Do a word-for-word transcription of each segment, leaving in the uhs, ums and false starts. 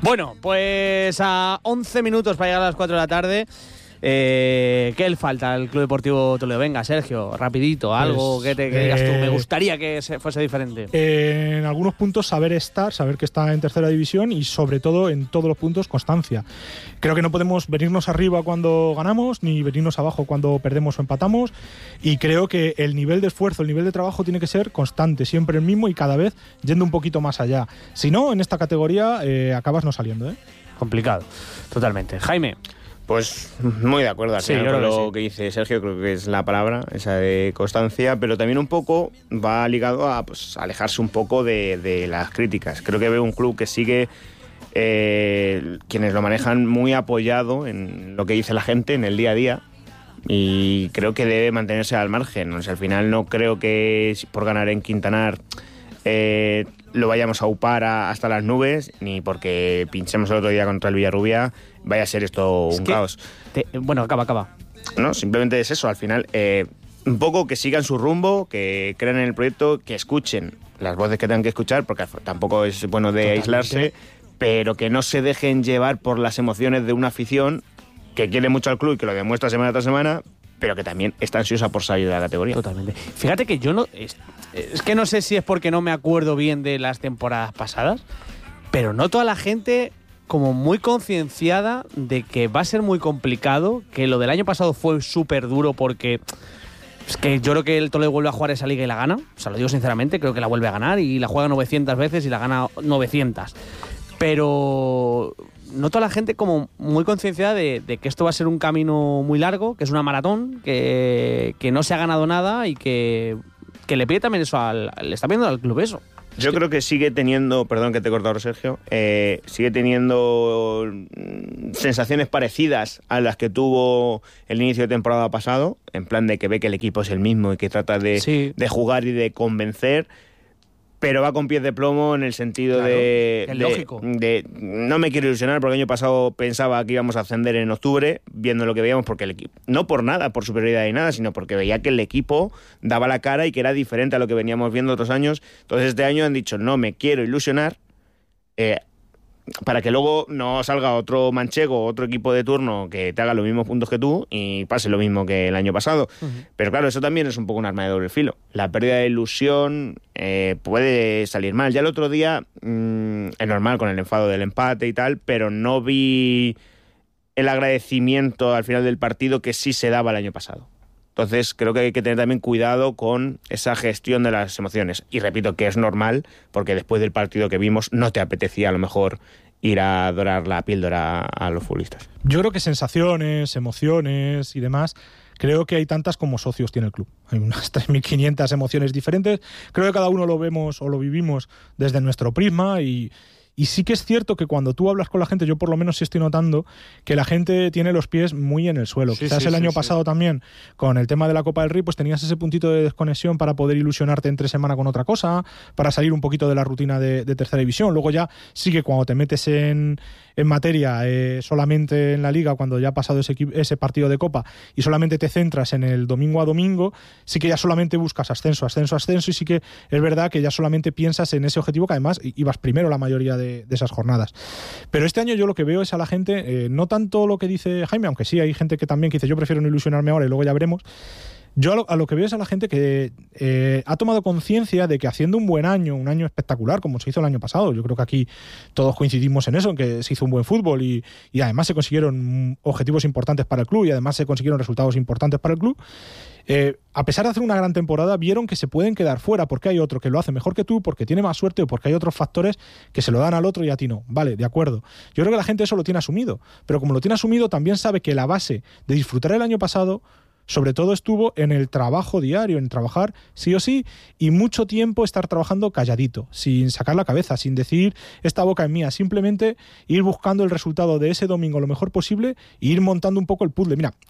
Bueno, pues a once minutos para llegar a las cuatro de la tarde. Eh, ¿Qué le falta al Club Deportivo Toledo? Venga, Sergio, rapidito, algo pues, que te que digas tú, me gustaría que se fuese diferente. Eh, en algunos puntos saber estar, saber que está en tercera división y sobre todo en todos los puntos constancia. Creo que no podemos venirnos arriba cuando ganamos ni venirnos abajo cuando perdemos o empatamos, y creo que el nivel de esfuerzo, el nivel de trabajo tiene que ser constante, siempre el mismo y cada vez yendo un poquito más allá. Si no, en esta categoría eh, acabas no saliendo. ¿eh? Complicado, totalmente. Jaime. Pues muy de acuerdo al sí, final con que lo sí. que dice Sergio, creo que es la palabra, esa de constancia, pero también un poco va ligado a pues, alejarse un poco de, de las críticas. Creo que veo un club que sigue, eh, quienes lo manejan, muy apoyado en lo que dice la gente en el día a día, y creo que debe mantenerse al margen. O sea, al final no creo que por ganar en Quintanar eh, lo vayamos a upar a, hasta las nubes, ni porque pinchemos el otro día contra el Villarrubia vaya a ser esto es un que caos. Te, bueno, acaba, acaba. No, simplemente es eso, al final, eh, un poco que sigan su rumbo, que crean en el proyecto, que escuchen las voces que tengan que escuchar, porque tampoco es bueno de Totalmente. aislarse, pero que no se dejen llevar por las emociones de una afición que quiere mucho al club y que lo demuestra semana tras semana, pero que también está ansiosa por salir de la categoría. Totalmente. Fíjate que yo no... Es, es que no sé si es porque no me acuerdo bien de las temporadas pasadas, pero noto a la gente como muy concienciada de que va a ser muy complicado, que lo del año pasado fue súper duro porque... Es que yo creo que el Toledo vuelve a jugar esa liga y la gana, o sea, lo digo sinceramente, creo que la vuelve a ganar y la juega novecientas veces y la gana novecientas. Pero noto a la gente como muy concienciada de, de que esto va a ser un camino muy largo, que es una maratón, que, que no se ha ganado nada y que, que le pide también eso al... le está pidiendo al club eso. Yo creo que sigue teniendo, perdón que te he cortado, Sergio, eh, sigue teniendo sensaciones parecidas a las que tuvo el inicio de temporada pasado, en plan de que ve que el equipo es el mismo y que trata de, sí. de jugar y de convencer, pero va con pies de plomo en el sentido claro, de, es lógico. de, de... No me quiero ilusionar porque el año pasado pensaba que íbamos a ascender en octubre, viendo lo que veíamos, porque el equipo... No por nada, por superioridad y nada, sino porque veía que el equipo daba la cara y que era diferente a lo que veníamos viendo otros años. Entonces este año han dicho, no me quiero ilusionar, eh, para que luego no salga otro manchego, otro equipo de turno que te haga los mismos puntos que tú y pase lo mismo que el año pasado. Uh-huh. Pero claro, eso también es un poco un arma de doble filo. La pérdida de ilusión eh, puede salir mal. Ya el otro día, mmm, es normal con el enfado del empate y tal, pero no vi el agradecimiento al final del partido que sí se daba el año pasado. Entonces creo que hay que tener también cuidado con esa gestión de las emociones. Y repito que es normal, porque después del partido que vimos no te apetecía a lo mejor ir a dorar la píldora a los futbolistas. Yo creo que sensaciones, emociones y demás, creo que hay tantas como socios tiene el club. Hay unas tres mil quinientas emociones diferentes. Creo que cada uno lo vemos o lo vivimos desde nuestro prisma y... Y sí que es cierto que cuando tú hablas con la gente, yo por lo menos sí estoy notando que la gente tiene los pies muy en el suelo. Sí, Quizás sí, el año sí, pasado sí. también, con el tema de la Copa del Rey, pues tenías ese puntito de desconexión para poder ilusionarte entre semana con otra cosa, para salir un poquito de la rutina de, de tercera división. Luego ya sí que cuando te metes en, en materia eh, solamente en la Liga, cuando ya ha pasado ese, ese partido de Copa y solamente te centras en el domingo a domingo, sí que ya solamente buscas ascenso, ascenso, ascenso y sí que es verdad que ya solamente piensas en ese objetivo que además ibas primero la mayoría de De, de esas jornadas. Pero este año yo lo que veo es a la gente, eh, no tanto lo que dice Jaime, aunque sí hay gente que también que dice yo prefiero no ilusionarme ahora y luego ya veremos. Yo a lo, a lo que veo es a la gente que eh, ha tomado conciencia de que haciendo un buen año, un año espectacular, como se hizo el año pasado, yo creo que aquí todos coincidimos en eso, en que se hizo un buen fútbol y, y además se consiguieron objetivos importantes para el club y además se consiguieron resultados importantes para el club. Eh, a pesar de hacer una gran temporada, vieron que se pueden quedar fuera porque hay otro que lo hace mejor que tú, porque tiene más suerte o porque hay otros factores que se lo dan al otro y a ti no. Vale, de acuerdo. Yo creo que la gente eso lo tiene asumido, pero como lo tiene asumido, también sabe que la base de disfrutar el año pasado sobre todo estuvo en el trabajo diario, en trabajar sí o sí, y mucho tiempo estar trabajando calladito, sin sacar la cabeza, sin decir esta boca es mía, simplemente ir buscando el resultado de ese domingo lo mejor posible e ir montando un poco el puzzle. Mira,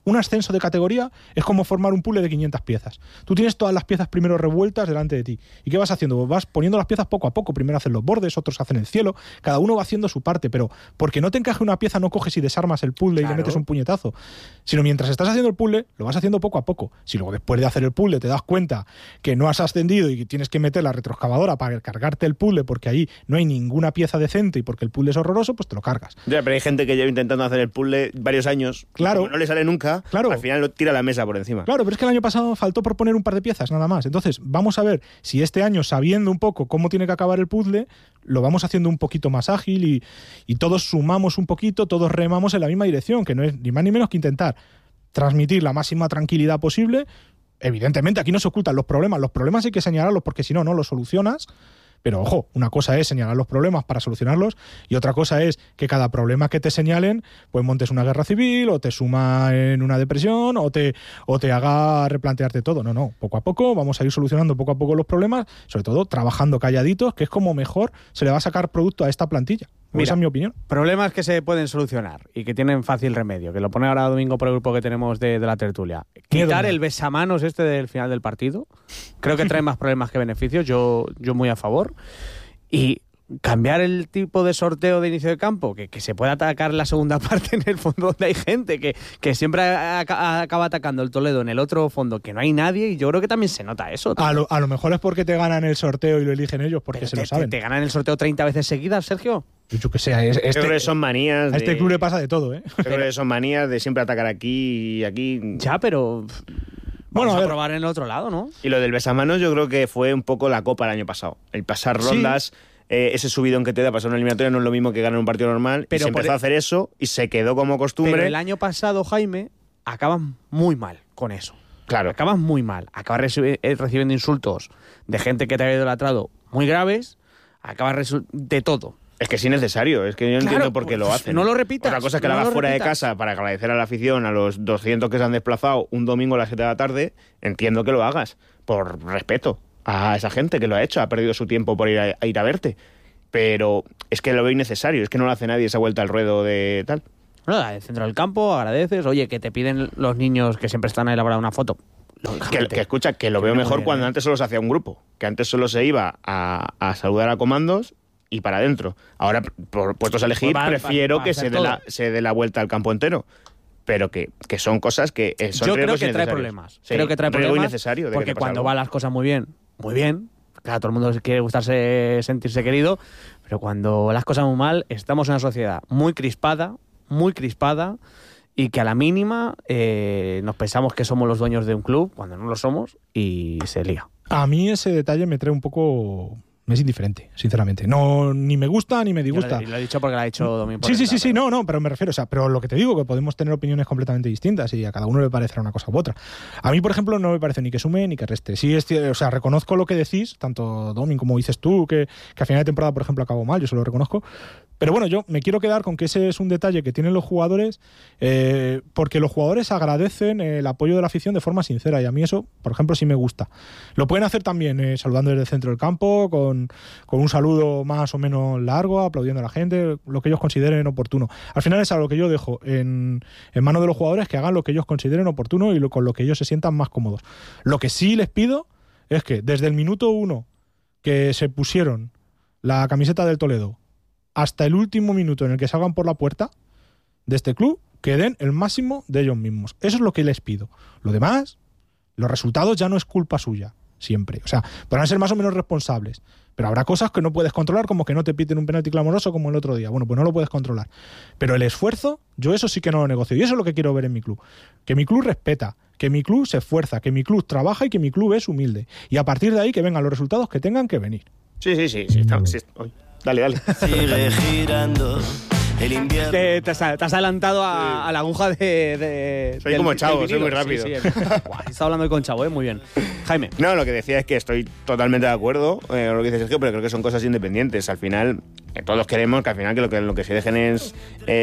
un ascenso de categoría es como formar un puzzle de quinientas piezas. Tú tienes todas las piezas primero revueltas delante de ti. ¿Y qué vas haciendo? Vas poniendo las piezas poco a poco. Primero hacen los bordes, otros hacen el cielo. Cada uno va haciendo su parte, pero porque no te encaje una pieza no coges y desarmas el puzzle claro. y le metes un puñetazo. Sino mientras estás haciendo el puzzle, lo vas haciendo poco a poco. Si luego después de hacer el puzzle te das cuenta que no has ascendido y que tienes que meter la retroexcavadora para cargarte el puzzle porque ahí no hay ninguna pieza decente y porque el puzzle es horroroso, pues te lo cargas. Ya, pero hay gente que lleva intentando hacer el puzzle varios años. Claro. Como no le sale nunca. Claro. Al final lo tira la mesa por encima. Claro, pero es que el año pasado faltó por poner un par de piezas, nada más. Entonces, vamos a ver si este año, sabiendo un poco cómo tiene que acabar el puzzle, lo vamos haciendo un poquito más ágil y, y todos sumamos un poquito, todos remamos en la misma dirección, que no es ni más ni menos que intentar transmitir la máxima tranquilidad posible. Evidentemente, aquí no se ocultan los problemas. Los problemas hay que señalarlos porque si no, no los solucionas. Pero ojo, una cosa es señalar los problemas para solucionarlos y otra cosa es que cada problema que te señalen pues montes una guerra civil o te suma en una depresión o te, o te haga replantearte todo. No, no, poco a poco vamos a ir solucionando poco a poco los problemas, sobre todo trabajando calladitos, que es como mejor se le va a sacar producto a esta plantilla. Mira, esa es mi opinión. Problemas que se pueden solucionar y que tienen fácil remedio, que lo pone ahora Domingo por el grupo que tenemos de, de la tertulia. Quitar el besamanos este del final del partido. Creo que trae más problemas que beneficios. Yo, yo muy a favor. Y cambiar el tipo de sorteo de inicio de campo, que, que se pueda atacar la segunda parte en el fondo donde hay gente, que, que siempre a, a, acaba atacando el Toledo en el otro fondo, que no hay nadie, y yo creo que también se nota eso. A lo, a lo mejor es porque te ganan el sorteo y lo eligen ellos, porque Pero se te, lo saben. Te, te ganan el sorteo treinta veces seguidas, Sergio. Yo que sé, este, yo creo que son manías a este de, club le pasa de todo, ¿eh? Yo creo que son manías de siempre atacar aquí y aquí. Ya, pero... Bueno, Vamos a, a, ver. probar en el otro lado, ¿no? Y lo del besamanos yo creo que fue un poco la copa el año pasado. El pasar rondas... Sí. Eh, ese subidón que te da pasar una eliminatoria no es lo mismo que ganar un partido normal. Pero y se empezó el... a hacer eso y se quedó como costumbre. Pero el año pasado, Jaime, acabas muy mal con eso. Claro. Acabas muy mal. Acabas reci- recibiendo insultos de gente que te ha idolatrado muy graves. Acabas resu- de todo. Es que es innecesario. Es que yo no claro, entiendo por qué pues, lo hacen. No lo repitas. Otra cosa es que no lo hagas lo fuera repitas. de casa para agradecer a la afición, a los doscientos que se han desplazado un domingo a las siete de la tarde. Entiendo que lo hagas por respeto a esa gente que lo ha hecho. Ha perdido su tiempo por ir a, a ir a verte. Pero es que lo veo innecesario, es que no lo hace nadie esa vuelta al ruedo de tal. Bueno, al centro del campo, agradeces, oye, que te piden los niños que siempre están ahí a elaborar una foto. Que, que escucha, que lo veo mejor bien, cuando ¿eh? Antes solo se hacía un grupo, que antes solo se iba a, a saludar a comandos y para adentro. Ahora, por puestos a elegir, pues va, prefiero va, va, que se dé, la, se dé la vuelta al campo entero. Pero que, que son cosas que son Yo creo que trae problemas. Sí, creo que trae problemas innecesario de porque que cuando algo. van las cosas muy bien, muy bien. Claro, todo el mundo quiere gustarse, sentirse querido, pero cuando las cosas muy mal, estamos en una sociedad muy crispada, muy crispada, y que a la mínima eh, nos pensamos que somos los dueños de un club, cuando no lo somos, y se lía. A mí ese detalle me trae un poco... Me es indiferente, sinceramente. No, ni me gusta ni me disgusta. Lo, lo he dicho porque lo ha dicho Domingo. Sí, sí, sí, sí, no, no, pero me refiero, o sea, pero lo que te digo, que podemos tener opiniones completamente distintas y a cada uno le parecerá una cosa u otra. A mí, por ejemplo, no me parece ni que sume ni que reste. Sí, es, o sea, reconozco lo que decís, tanto Domin como dices tú, que, que a final de temporada, por ejemplo, acabó mal, yo se lo reconozco. Pero bueno, yo me quiero quedar con que ese es un detalle que tienen los jugadores, eh, porque los jugadores agradecen el apoyo de la afición de forma sincera, y a mí eso, por ejemplo, sí me gusta. Lo pueden hacer también eh, saludando desde el centro del campo, con, con un saludo más o menos largo, aplaudiendo a la gente, lo que ellos consideren oportuno. Al final es algo que yo dejo en, en manos de los jugadores, que hagan lo que ellos consideren oportuno y lo, con lo que ellos se sientan más cómodos. Lo que sí les pido es que desde el minuto uno que se pusieron la camiseta del Toledo hasta el último minuto en el que salgan por la puerta de este club, que den el máximo de ellos mismos. Eso es lo que les pido. Lo demás, los resultados ya no es culpa suya, siempre. O sea, podrán ser más o menos responsables, pero habrá cosas que no puedes controlar, como que no te piten un penalti clamoroso como el otro día. Bueno, pues no lo puedes controlar. Pero el esfuerzo, yo eso sí que no lo negocio. Y eso es lo que quiero ver en mi club. Que mi club respeta, que mi club se esfuerza, que mi club trabaja y que mi club es humilde. Y a partir de ahí que vengan los resultados que tengan que venir. Sí, sí, sí. sí, está, sí está. Dale, dale. Sigue girando el invierno. Te, te, has, te has adelantado a, sí. a la aguja de... de soy del, como Chavo, soy muy rápido. Sí, sí, Buah, está hablando con Chavo, ¿eh? Muy bien. Jaime. No, lo que decía es que estoy totalmente de acuerdo eh, con lo que dice Sergio, pero creo que son cosas independientes. Al final, eh, todos queremos que al final que lo que, lo que se dejen es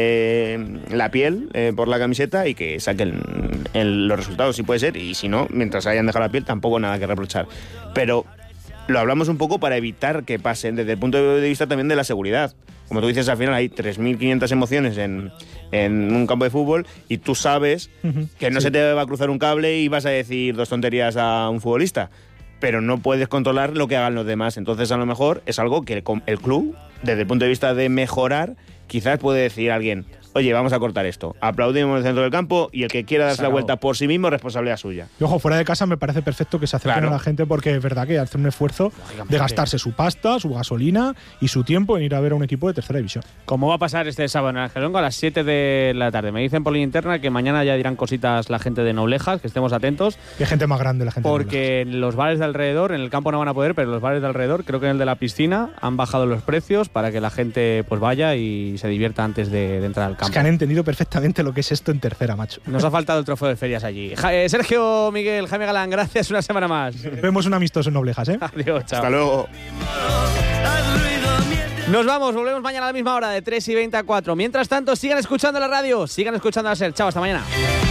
eh, la piel eh, por la camiseta y que saquen el, los resultados, si puede ser. Y si no, mientras hayan dejado la piel, tampoco nada que reprochar. Pero lo hablamos un poco para evitar que pasen desde el punto de vista también de la seguridad. Como tú dices, al final hay tres mil quinientas emociones en, en un campo de fútbol y tú sabes uh-huh. que no sí. se te va a cruzar un cable y vas a decir dos tonterías a un futbolista, pero no puedes controlar lo que hagan los demás. Entonces, a lo mejor es algo que el, el club, desde el punto de vista de mejorar, quizás puede decir a alguien: oye, vamos a cortar esto. Aplaudimos en el centro del campo y el que quiera darse la vuelta por sí mismo, responsabilidad suya. Y ojo, fuera de casa me parece perfecto que se acerquen claro. a la gente, porque es verdad que hace un esfuerzo de gastarse su pasta, su gasolina y su tiempo en ir a ver a un equipo de tercera división. ¿Cómo va a pasar este sábado en Angelongo a las siete de la tarde? Me dicen por la interna que mañana ya dirán cositas la gente de Noblejas, que estemos atentos. Qué gente más grande la gente porque de en los bares de alrededor, en el campo no van a poder, pero en los bares de alrededor, creo que en el de la piscina, han bajado los precios para que la gente pues vaya y se divierta antes de, de entrar al campo. Es que han entendido perfectamente perfectamente lo que es esto en tercera, macho. Nos ha faltado el trofeo de ferias allí. Ja eh, Sergio, Miguel, Jaime Galán, gracias una semana más. Vemos un amistoso en Noblejas, ¿eh? Adiós, chao. Hasta luego. Nos vamos, volvemos mañana a la misma hora, de tres y veinte a cuatro. Mientras tanto, sigan escuchando la radio, sigan escuchando a SER. Chao, hasta mañana.